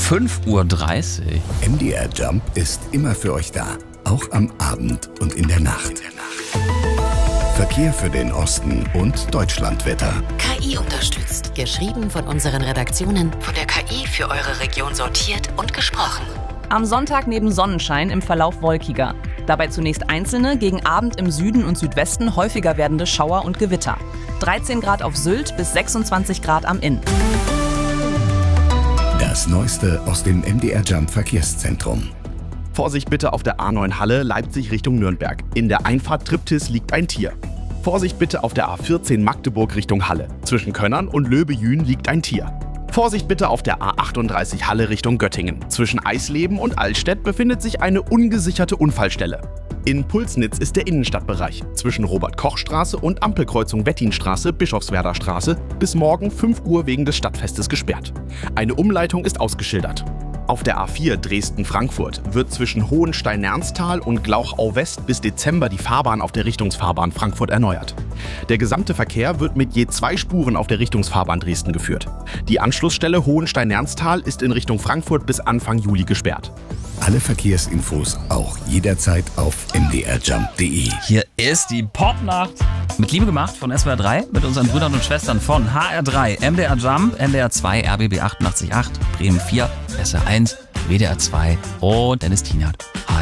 5:30 Uhr. MDR Jump ist immer für euch da, auch am Abend und in der Nacht. Verkehr für den Osten und Deutschlandwetter. KI unterstützt. Geschrieben von unseren Redaktionen. Von der KI für eure Region sortiert und gesprochen. Am Sonntag neben Sonnenschein im Verlauf wolkiger. Dabei zunächst einzelne, gegen Abend im Süden und Südwesten häufiger werdende Schauer und Gewitter. 13 Grad auf Sylt bis 26 Grad am Inn. Das Neueste aus dem MDR Jump Verkehrszentrum. Vorsicht bitte auf der A9 Halle, Leipzig Richtung Nürnberg. In der Einfahrt Triptis liegt ein Tier. Vorsicht bitte auf der A14 Magdeburg Richtung Halle. Zwischen Könnern und Löbejün liegt ein Tier. Vorsicht bitte auf der A38 Halle Richtung Göttingen. Zwischen Eisleben und Altstedt befindet sich eine ungesicherte Unfallstelle. In Pulsnitz ist der Innenstadtbereich zwischen Robert-Koch-Straße und Ampelkreuzung Wettinstraße, Bischofswerder Straße bis morgen 5 Uhr wegen des Stadtfestes gesperrt. Eine Umleitung ist ausgeschildert. Auf der A4 Dresden-Frankfurt wird zwischen Hohenstein-Nernstal und Glauchau-West bis Dezember die Fahrbahn auf der Richtungsfahrbahn Frankfurt erneuert. Der gesamte Verkehr wird mit je 2 Spuren auf der Richtungsfahrbahn Dresden geführt. Die Anschlussstelle Hohenstein-Nernstal ist in Richtung Frankfurt bis Anfang Juli gesperrt. Alle Verkehrsinfos auch jederzeit auf mdrjump.de. Hier ist die Popnacht. Mit Liebe gemacht von SWR 3, mit unseren Brüdern und Schwestern von HR3, MDR Jump, MDR 2, RBB 88.8, Bremen 4, SR 1, WDR 2 und Dennis Tienert.